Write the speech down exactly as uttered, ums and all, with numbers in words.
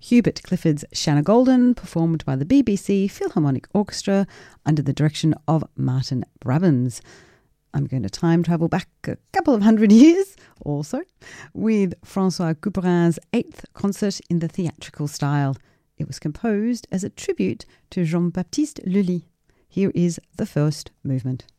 Hubert Clifford's Shanna Golden, performed by the B B C Philharmonic Orchestra under the direction of Martin Brabhams. I'm going to time travel back a couple of hundred years also with Francois Couperin's eighth concert in the theatrical style. It was composed as a tribute to Jean-Baptiste Lully. Here is the first movement.